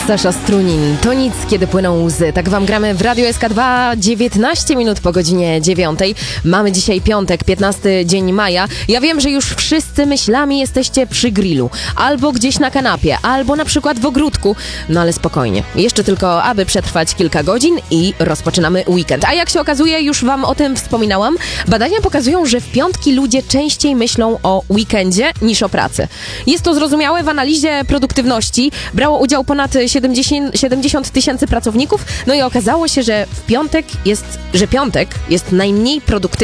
Sasza Strunin, to nic, kiedy płyną łzy. Tak wam gramy w Radio SK2, 19 minut po godzinie 9. Mamy dzisiaj piątek, 15 dzień maja. Ja wiem, że już wszyscy myślami jesteście przy grillu, albo gdzieś na kanapie, albo na przykład w ogródku. No ale spokojnie, jeszcze tylko aby przetrwać kilka godzin i rozpoczynamy weekend. A jak się okazuje, już wam o tym wspominałam, badania pokazują, że w piątki ludzie częściej myślą o weekendzie niż o pracy. Jest to zrozumiałe, w analizie produktywności brało udział ponad 70 tysięcy pracowników, no i okazało się, że piątek jest najmniej produktywny